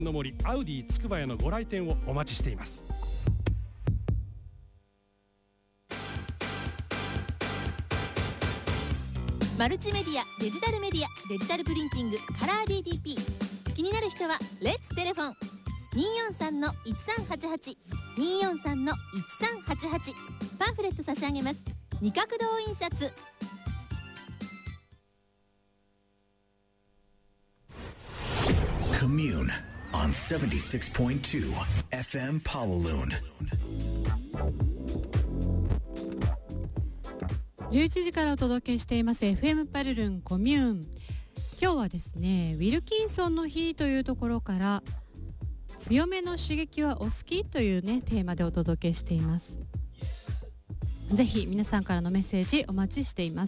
の森アウディつくばへのご来店をお待ちしています。 マルチメディア、デジタルメディア、デジタルプリンティング、カラー DTP。 気になる人はレッツテレフォン 243-1388 243-1388。 パンフレット差し上げます。二角堂印刷。 Commune on 76.2 FM Pawaloon。 11時からお届けしています FM パルルンコミューン。今日はですね、ウィルキンソンの日というところから、強めの刺激はお好きというねテーマでお届けしています。ぜひ皆さんからのメッセージお待ちしています。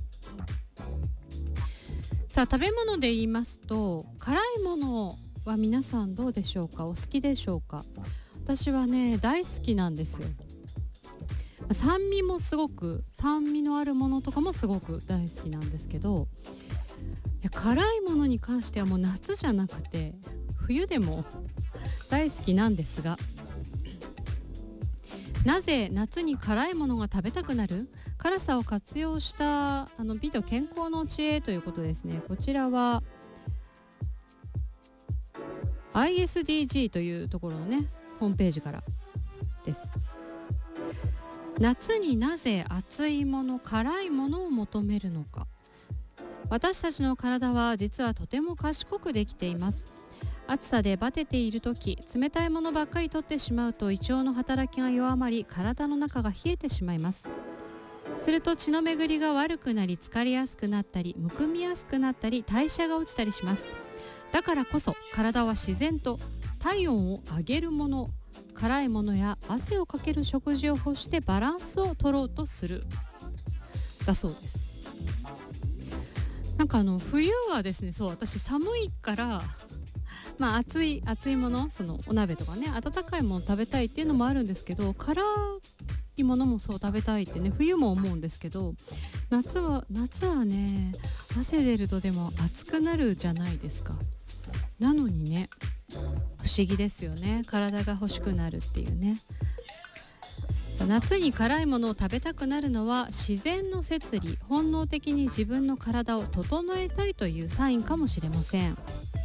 さあ、食べ物で言いますと、辛いものは皆さんどうでしょうか？お好きでしょうか？私はね大好きなんですよ。酸味もすごく、酸味のあるものとかもすごく大好きなんですけど、いや辛いものに関してはもう夏じゃなくて冬でも大好きなんですが、なぜ夏に辛いものが食べたくなる？辛さを活用した美と健康の知恵ということですね。こちらは ISDG というところのねホームページからです。夏になぜ熱いもの、辛いものを求めるのか。私たちの体は実はとても賢くできています。暑さでバテている時、冷たいものばっかり取ってしまうと胃腸の働きが弱まり、体の中が冷えてしまいます。すると血の巡りが悪くなり、疲れやすくなったり、むくみやすくなったり、代謝が落ちたりします。だからこそ体は自然と体温を上げるもの、辛いものや汗をかける食事を欲してバランスを取ろうとするだそうです。なんか冬はですね、そう、私寒いから熱いもの、そのお鍋とかね、温かいもの食べたいっていうのもあるんですけど、辛いものもそう食べたいってね冬も思うんですけど、夏はね汗出るとでも暑くなるじゃないですか。なのにね、不思議ですよね、体が欲しくなるっていうね。夏に辛いものを食べたくなるのは自然の摂理、本能的に自分の体を整えたいというサインかもしれません。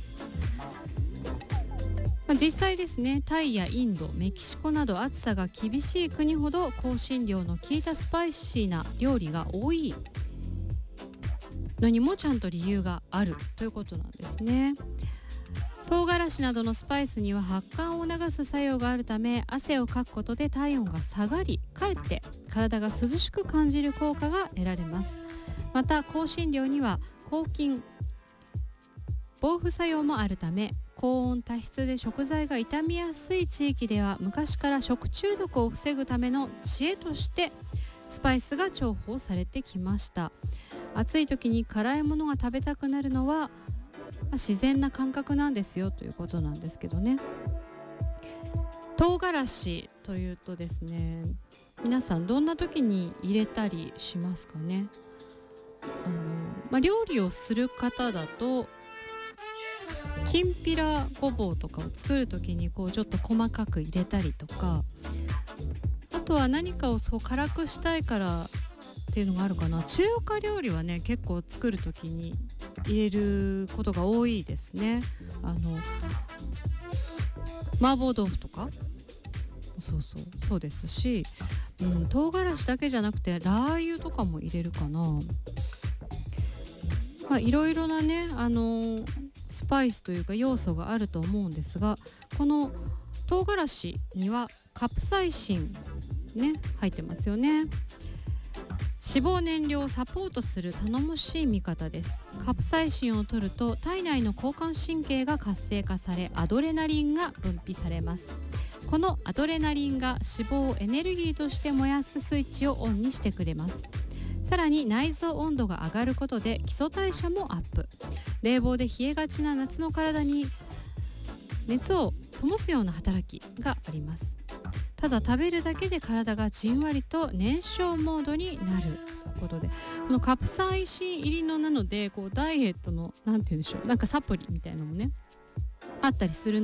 実際ですね、タイやインド、メキシコなど暑さが厳しい国ほど香辛料の効いたスパイシーな料理が多いのにもちゃんと理由があるということなんですね。唐辛子などのスパイスには発汗を促す作用があるため、汗をかくことで体温が下がり、かえって体が涼しく感じる効果が得られます。また香辛料には抗菌防腐作用もあるため、高温多湿で食材が傷みやすい地域では昔から食中毒を防ぐための知恵としてスパイスが重宝されてきました。暑い時に辛いものが食べたくなるのは自然な感覚なんですよということなんですけどね。唐辛子というとですね、皆さんどんな時に入れたりしますかね。料理をする方だときんぴらごぼうとかを作る時にちょっと細かく入れたりとか、あとは何かを辛くしたいからっていうのがあるかな。中華料理はね結構作る時に入れることが多いですね。麻婆豆腐とかそうですし、唐辛子だけじゃなくてラー油とかも入れるかな。いろいろなねスパイスというか要素があると思うんですが、この唐辛子にはカプサイシンね入ってますよね。脂肪燃料をサポートする頼もしい味方です。カプサイシンを摂ると体内の交感神経が活性化され、アドレナリンが分泌されます。このアドレナリンが脂肪をエネルギーとして燃やすスイッチをオンにしてくれます。さらに内臓温度が上がることで基礎代謝もアップ。冷房で冷えがちな夏の体に熱を灯すような働きがあります。ただ食べるだけで体がじんわりと燃焼モードになることで、このカプサイシン入りのなのでダイエットのなんて言うんでしょう、なんかサプリみたいなのもねあったりする